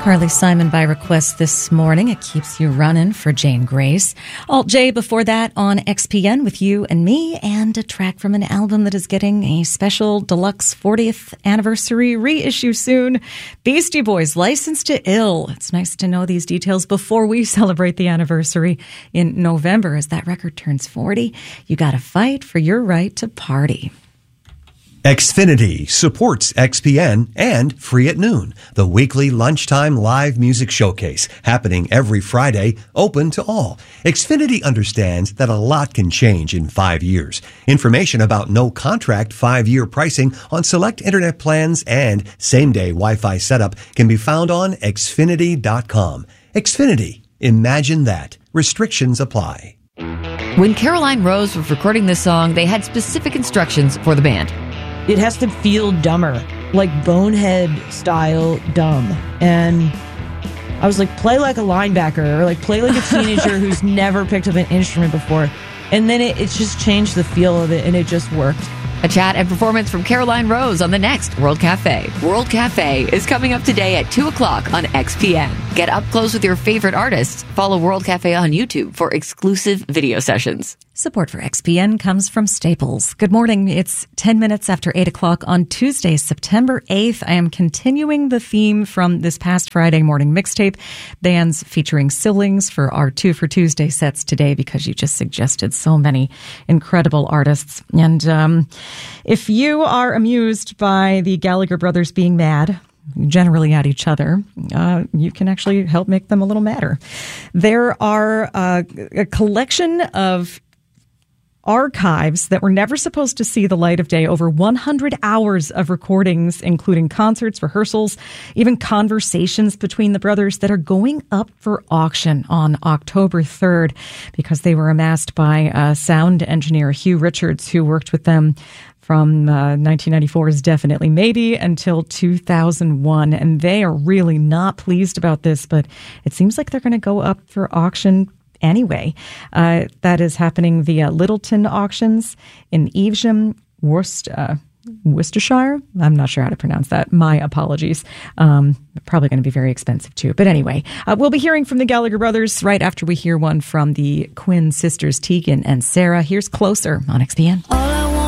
Carly Simon by request this morning. It keeps you running for Jane Grace. Alt J before that on XPN with You and Me, and a track from an album that is getting a special deluxe 40th anniversary reissue soon. Beastie Boys, Licensed to Ill. It's nice to know these details before we celebrate the anniversary in November. As that record turns 40, you gotta fight for your right to party. Xfinity supports XPN and Free at Noon, the weekly lunchtime live music showcase happening every Friday, open to all. Xfinity understands that a lot can change in 5 years. Information about no contract 5-year pricing on select internet plans and same-day Wi-Fi setup can be found on Xfinity.com. Xfinity. Imagine that. Restrictions apply. When Caroline Rose was recording this song, they had specific instructions for the band. It has to feel dumber, like Bonehead style dumb. And I was like, play like a linebacker, or like play like a teenager who's never picked up an instrument before. And then it just changed the feel of it, and it just worked. A chat and performance from Caroline Rose on the next World Cafe. World Cafe is coming up today at 2 o'clock on XPN. Get up close with your favorite artists. Follow World Cafe on YouTube for exclusive video sessions. Support for XPN comes from Staples. Good morning. It's 10 minutes after 8 o'clock on Tuesday, September 8th. I am continuing the theme from this past Friday morning mixtape. Bands featuring siblings for our 2 for Tuesday sets today because you just suggested so many incredible artists. And if you are amused by the Gallagher brothers being mad, generally at each other, you can actually help make them a little madder. There are a collection of archives that were never supposed to see the light of day, over 100 hours of recordings, including concerts, rehearsals, even conversations between the brothers that are going up for auction on October 3rd because they were amassed by sound engineer Hugh Richards, who worked with them from 1994's Definitely Maybe until 2001. And they are really not pleased about this, but it seems like they're going to go up for auction anyway. That is happening via Littleton Auctions in Evesham, Worcestershire. I'm not sure how to pronounce that. My apologies. Probably going to be very expensive too. But anyway, we'll be hearing from the Gallagher brothers right after we hear one from the Quinn sisters, Tegan and Sarah. Here's Closer on XPN.